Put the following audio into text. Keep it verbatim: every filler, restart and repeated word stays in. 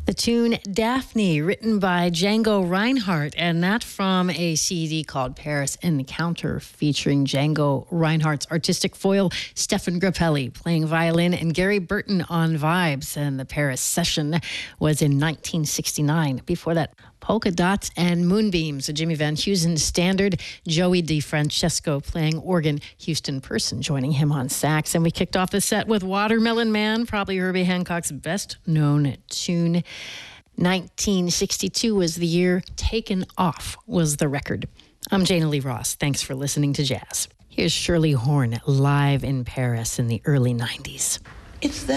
The tune Daphne, written by Django Reinhardt, and that from a C D called Paris Encounter, featuring Django Reinhardt's artistic foil, Stefan Grappelli, playing violin, and Gary Burton on vibes. And the Paris session was in nineteen sixty-nine. Before that, Polka Dots and Moonbeams, a Jimmy Van Heusen standard, Joey DeFrancesco playing organ, Houston Person joining him on sax. And we kicked off the set with Watermelon Man, probably Herbie Hancock's best-known tune. nineteen sixty-two was the year. Taken Off was the record. I'm Jana Lee Ross. Thanks for listening to Jazz. Here's Shirley Horn live in Paris in the early nineties. It's that